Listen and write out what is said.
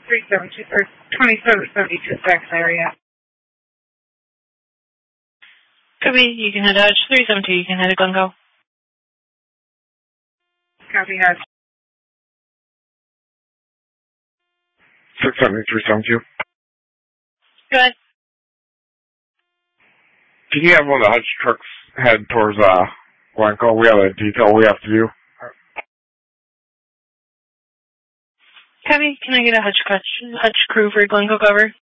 372 or 2772 Fax area. Copy, you can head Dodge 372, you can head to Glencoe. Copy, Dodge. 67372. Go ahead. Can you have one of the Hutch trucks head towards Glencoe? We have a detail we have to do. Copy, can I get a Hutch crew for Glencoe cover?